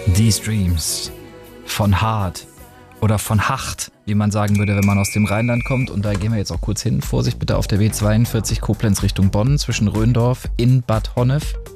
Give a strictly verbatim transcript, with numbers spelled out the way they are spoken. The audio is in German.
Die Streams von Hart oder von Hacht, wie man sagen würde, wenn man aus dem Rheinland kommt. Und da gehen wir jetzt auch kurz hin. Vorsicht bitte auf der B zweiundvierzig Koblenz Richtung Bonn zwischen Röndorf in Bad Honnef.